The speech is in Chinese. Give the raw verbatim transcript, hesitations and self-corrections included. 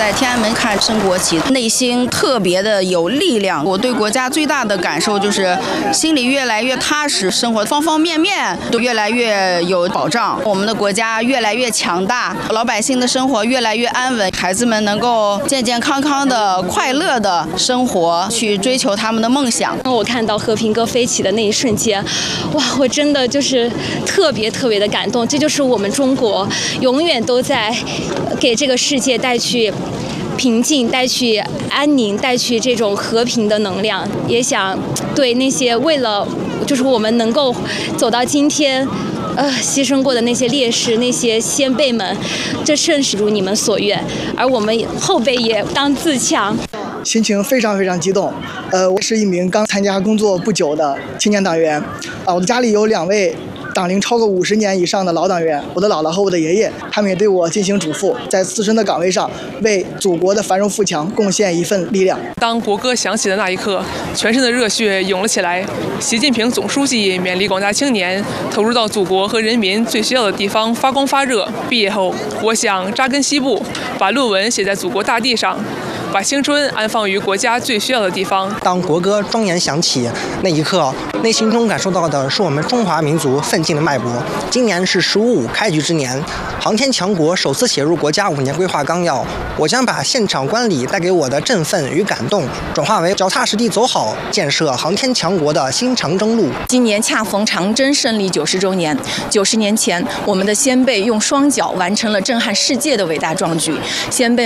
在天安门看升国旗，内心特别的有力量。我对国家最大的感受就是心里越来越踏实，生活方方面面都越来越有保障，我们的国家越来越强大，老百姓的生活越来越安稳，孩子们能够健健康康的、快乐的生活，去追求他们的梦想。 我看到和平鸽飞起的那一瞬间，哇，我真的就是特别特别的感动。这就是我们中国永远都在给这个世界带去平静，带去安宁，带去这种和平的能量。也想对那些为了就是我们能够走到今天呃，牺牲过的那些烈士、那些先辈们，这正是如你们所愿，而我们后辈也当自强。 心情非常非常激动。呃，我是一名刚参加工作不久的青年党员，啊，我的家里有两位党龄超过五十年以上的老党员，我的姥姥和我的爷爷，他们也对我进行嘱咐，在自身的岗位上为祖国的繁荣富强贡献一份力量。 当国歌响起的那一刻，全身的热血涌了起来。习近平总书记勉励广大青年投入到祖国和人民最需要的地方发光发热。毕业后，我想扎根西部，把论文写在祖国大地上，把青春安放于国家最需要的地方。 当国歌庄严响起那一刻，内心中感受到的是我们中华民族奋进的脉搏。今年是十五五开局之年，航天强国首次写入国家五年规划纲要。我将把现场观礼带给我的振奋与感动，转化为脚踏实地走好建设航天强国的新长征路。 今年恰逢长征胜利九十周年，九十年前，我们的先辈用双脚完成了震撼世界的伟大壮举。先辈